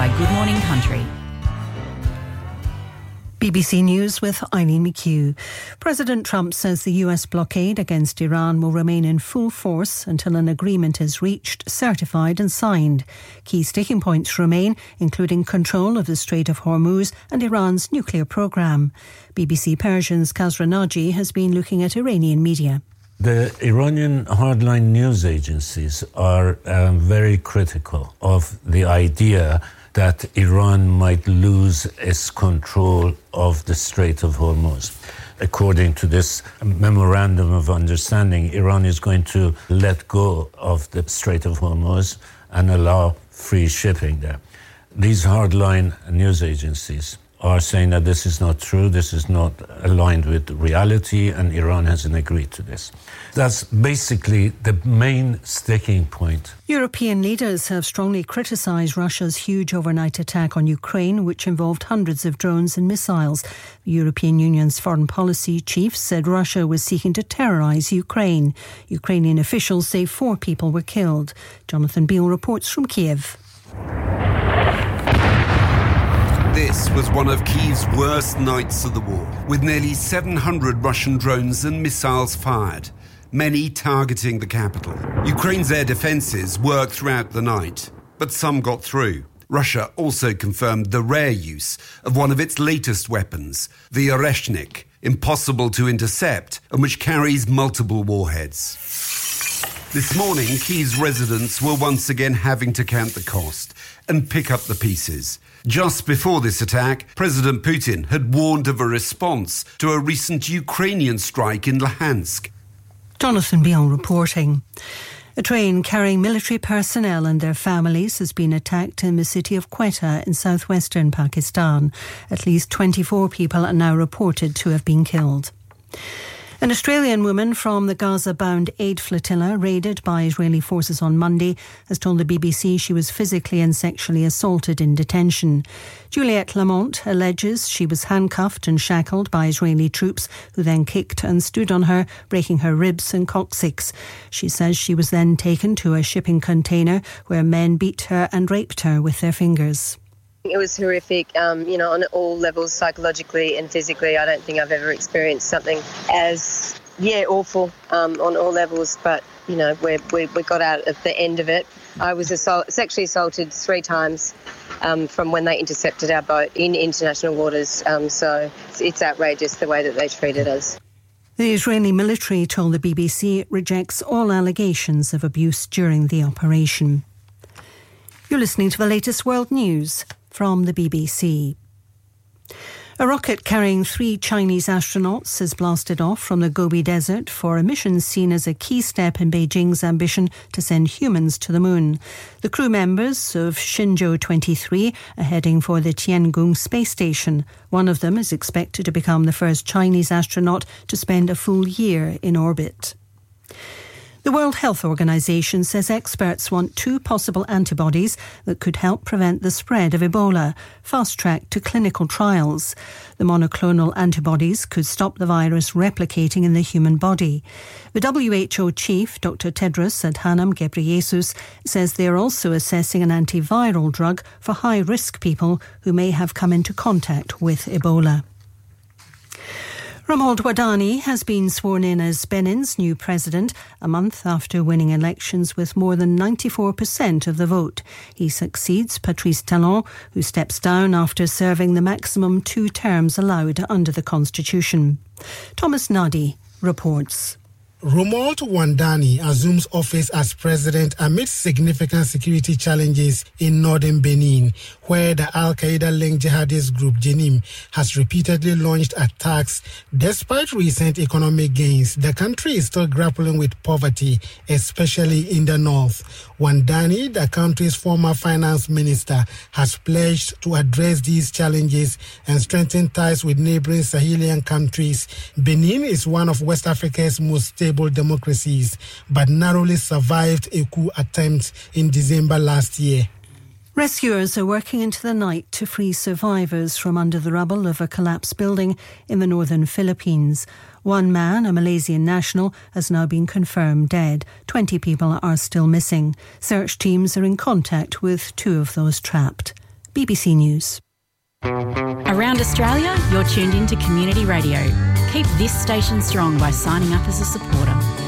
by Good Morning Country. BBC News with Eileen McHugh. President Trump says the US blockade against Iran will remain in full force until an agreement is reached, certified and signed. Key sticking points remain, including control of the Strait of Hormuz and Iran's nuclear programme. BBC Persian's Kasra Naji has been looking at Iranian media. The Iranian hardline news agencies are very critical of the idea that Iran might lose its control of the Strait of Hormuz. According to this memorandum of understanding, Iran is going to let go of the Strait of Hormuz and allow free shipping there. These hardline news agencies are saying that this is not true, this is not aligned with reality, and Iran hasn't agreed to this. That's basically the main sticking point. European leaders have strongly criticised Russia's huge overnight attack on Ukraine, which involved hundreds of drones and missiles. The European Union's foreign policy chief said Russia was seeking to terrorise Ukraine. Ukrainian officials say 4 people were killed. Jonathan Beale reports from Kiev. This was one of Kyiv's worst nights of the war, with nearly 700 Russian drones and missiles fired, many targeting the capital. Ukraine's air defences worked throughout the night, but some got through. Russia also confirmed the rare use of one of its latest weapons, the Oreshnik, impossible to intercept and which carries multiple warheads. This morning, Kyiv's residents were once again having to count the cost and pick up the pieces. Just before this attack, President Putin had warned of a response to a recent Ukrainian strike in Luhansk. Jonathan Beale reporting. A train carrying military personnel and their families has been attacked in the city of Quetta in southwestern Pakistan. At least 24 people are now reported to have been killed. An Australian woman from the Gaza-bound aid flotilla raided by Israeli forces on Monday has told the BBC she was physically and sexually assaulted in detention. Juliette Lamont alleges she was handcuffed and shackled by Israeli troops who then kicked and stood on her, breaking her ribs and coccyx. She says she was then taken to a shipping container where men beat her and raped her with their fingers. It was horrific, on all levels, psychologically and physically. I don't think I've ever experienced something as, awful on all levels. But, we got out at the end of it. I was sexually assaulted 3 times from when they intercepted our boat in international waters. So it's outrageous the way that they treated us. The Israeli military told the BBC it rejects all allegations of abuse during the operation. You're listening to the latest world news from the BBC. A rocket carrying 3 Chinese astronauts has blasted off from the Gobi Desert for a mission seen as a key step in Beijing's ambition to send humans to the moon. The crew members of Shenzhou 23 are heading for the Tiangong space station. One of them is expected to become the first Chinese astronaut to spend a full year in orbit. The World Health Organization says experts want 2 possible antibodies that could help prevent the spread of Ebola, fast-tracked to clinical trials. The monoclonal antibodies could stop the virus replicating in the human body. The WHO chief, Dr. Tedros Adhanom Ghebreyesus, says they are also assessing an antiviral drug for high-risk people who may have come into contact with Ebola. Romuald Wadani has been sworn in as Benin's new president a month after winning elections with more than 94% of the vote. He succeeds Patrice Talon, who steps down after serving the maximum 2 terms allowed under the constitution. Thomas Nadi reports. Romuald Wadani assumes office as president amid significant security challenges in northern Benin, where the Al-Qaeda-linked jihadist group Jenim has repeatedly launched attacks. Despite recent economic gains, the country is still grappling with poverty, especially in the north. Wadani, the country's former finance minister, has pledged to address these challenges and strengthen ties with neighboring Sahelian countries. Benin is one of West Africa's most stable democracies, but narrowly survived a coup attempt in December last year. Rescuers are working into the night to free survivors from under the rubble of a collapsed building in the northern Philippines. One man, a Malaysian national, has now been confirmed dead. 20 people are still missing. Search teams are in contact with 2 of those trapped. BBC News. Around Australia, you're tuned in to Community Radio. Keep this station strong by signing up as a supporter.